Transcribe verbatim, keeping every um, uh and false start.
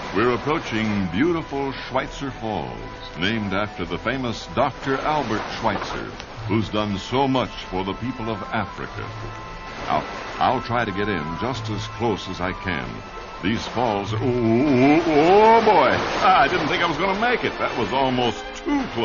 We're approaching beautiful Schweitzer Falls, named after the famous Doctor Albert Schweitzer, who's done so much for the people of Africa. I'll, I'll try to get in just as close as I can. These falls are... Oh, oh, oh boy! I didn't think I was going to make it. That was almost too close.